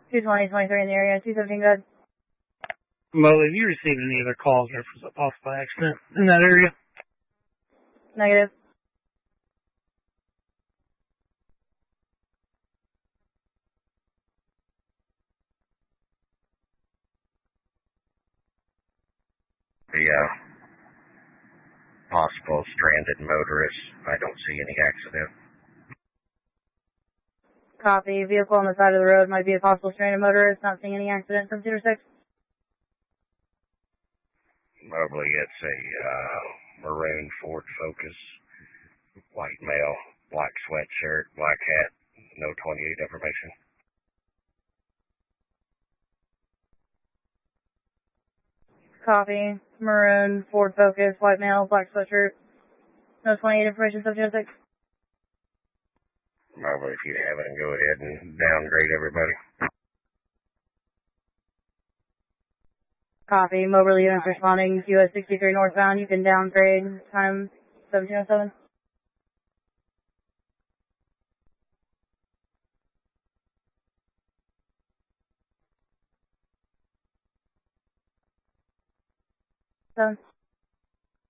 220-23 in the area, 217 good. Mo, have you received any other calls or for a possible accident in that area? Negative. The possible stranded motorist. I don't see any accident. Copy. Vehicle on the side of the road might be a possible stranded motorist. Not seeing any accident from 206. Probably it's a maroon Ford Focus, white male, black sweatshirt, black hat, no 28 information. Copy. Maroon, Ford Focus, white male, black sweatshirt. No 28 information, 706. Probably if you have it, go ahead and downgrade everybody. Copy. Mobile units responding. US 63 northbound. You can downgrade. Time 1707. Done.